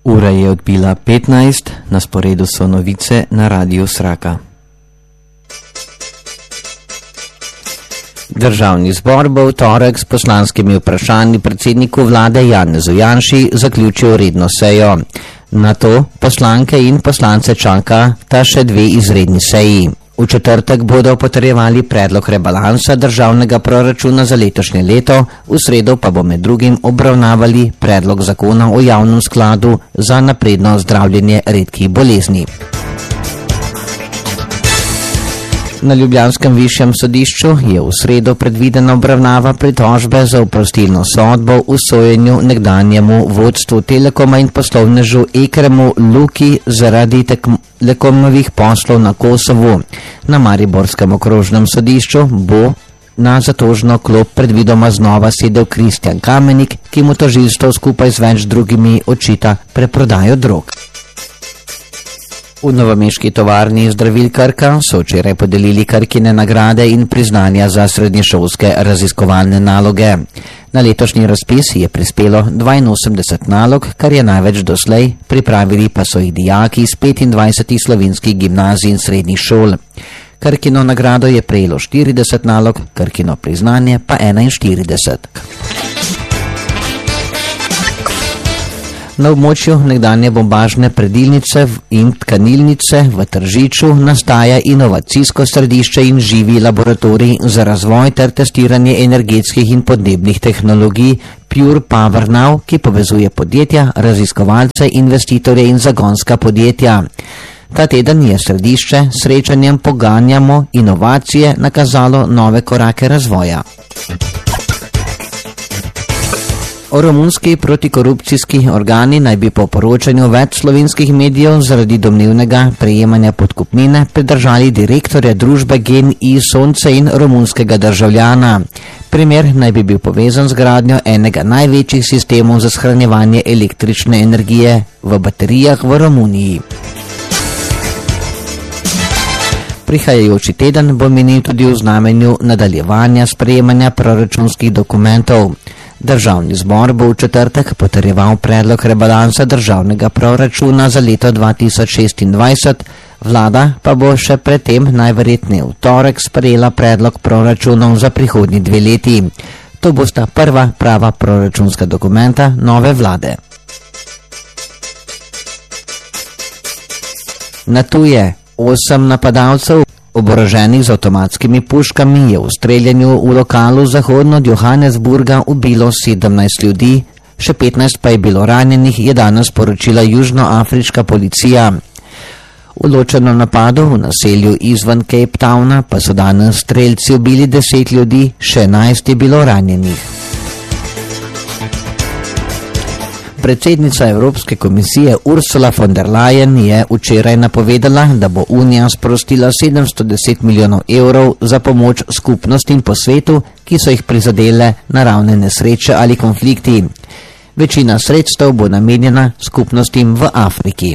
Ura je odbila 15, na sporedu so novice na Radiu Sraka. Državni zbor bo v torek s poslanskimi vprašanji predsedniku vlade Janezu Janši zaključil redno sejo. Na to poslanke in poslance čaka ta še dve izredni seji. V četrtek bodo potrjevali predlog rebalansa državnega proračuna za letošnje leto, v sredo pa bo med drugim obravnavali predlog zakona o javnem skladu za napredno zdravljenje redkih bolezni. Na ljubljanskem višjem sodišču je v sredo predvidena obravnava pritožbe za oprostilno sodbo v sojenju nekdanjemu vodstvu Telekoma in poslovnežu Ekremu Luki zaradi Telekomovih poslov na Kosovu. Na mariborskem okrožnem sodišču bo na zatožno klop predvidoma znova sedel Kristjan Kamenik, ki mu tožilstvo skupaj z več drugimi očita preprodajo drog. V novomeški tovarni zdravil Krka so včeraj podelili Krkine nagrade in priznanja za srednješolske raziskovalne naloge. Na letošnji razpis je prispelo 82 nalog, kar je največ doslej, pripravili pa so jih dijaki iz 25 slovenskih gimnazij in srednjih šol. Krkino nagrado je prejelo 40 nalog, Krkino priznanje pa 41. Na območju nekdanje bombažne predilnice in tkanilnice v Tržiču nastaja inovacijsko središče in živi laboratorij za razvoj ter testiranje energetskih in podnebnih tehnologij Pure Power Now, ki povezuje podjetja, raziskovalce, investitorje in zagonska podjetja. Ta teden je središče srečanjem Poganjamo inovacije nakazalo nove korake razvoja. Romunski protikorupcijski organi naj bi po poročanju več slovenskih medijev zaradi domnevnega prejemanja podkupnine pridržali direktorja družbe GEN-I Sonce in romunskega državljana. Primer naj bi bil povezan z gradnjo enega največjih sistemov za shranjevanje električne energije v baterijah v Romuniji. Prihajajoči teden bo minil tudi v znamenju nadaljevanja sprejemanja proračunskih dokumentov. Državni zbor bo v četrtek potrjeval predlog rebalansa državnega proračuna za leto 2026, vlada pa bo še predtem najverjetneje v torek sprejela predlog proračunov za prihodnji 2 leti. To bosta prva prava proračunska dokumenta nove vlade. Na tuje 8 napadalcev oboroženih z avtomatskimi puškami je v streljanju v lokalu zahodno od Johannesburga ubilo 17 ljudi, še 15 pa je bilo ranjenih, je danes poročila južnoafriška policija. V ločenem napadu v naselju izven Cape Towna pa so danes strelci ubili 10 ljudi, še 11 je bilo ranjenih. Predsednica Evropske komisije Ursula von der Leyen je včeraj napovedala, da bo Unija sprostila 710 milijonov evrov za pomoč skupnostim po svetu, ki so jih prizadele naravne nesreče ali konflikti. Večina sredstev bo namenjena skupnostim v Afriki.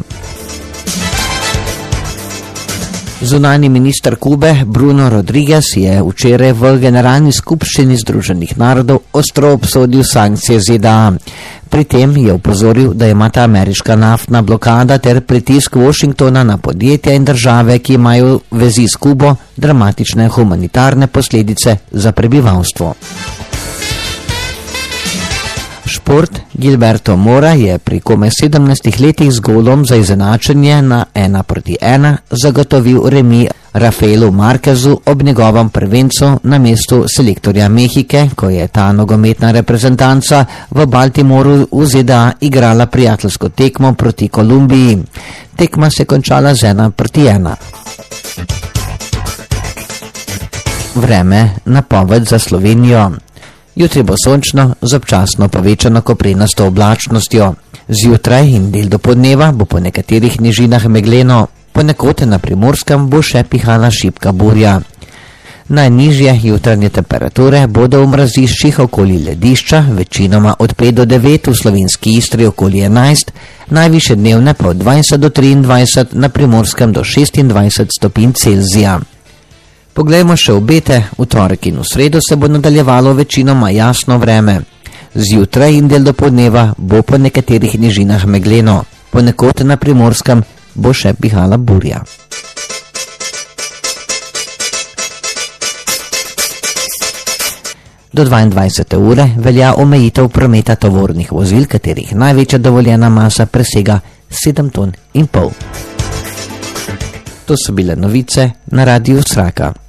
Zunanji minister Kube Bruno Rodriguez je včeraj v Generalni skupščini Združenih narodov ostro obsodil sankcije ZDA. Pri tem je opozoril, da ima ta ameriška naftna blokada ter pritisk Washingtona na podjetja in države, ki imajo vezi s Kubo, dramatične humanitarne posledice za prebivalstvo. Šport. Gilberto Mora je pri komaj 17 letih z golom za izenačenje na 1-1 zagotovil remi Rafaelu Marquezu ob njegovem prvencu na mestu selektorja Mehike, ko je ta nogometna reprezentanca v Baltimoru v ZDA igrala prijateljsko tekmo proti Kolumbiji. Tekma se končala z 1-1. Vreme, napoved za Slovenijo. Jutri bo sončno, z občasno povečano koprenasto oblačnostjo. Zjutraj in del dopoldneva bo po nekaterih nižinah megleno, ponekod na Primorskem bo še pihala šibka burja. Najnižje jutranje temperature bodo v mraziščih okoli ledišča, večinoma od 5 do 9, v slovenski Istri okoli 11, najvišje dnevne pa od 20 do 23, na Primorskem do 26 stopinj Celzija. Poglejmo še obete. V torek in v sredo se bo nadaljevalo večinoma jasno vreme. Zjutraj in del dopoldneva bo po nekaterih nižinah megleno. ponekod na Primorskem bo še pihala burja. Do 22. ure velja omejitev prometa tovornih vozil, katerih največja dovoljena masa presega 7,5 ton. To so bile novice na Radiu Sraka.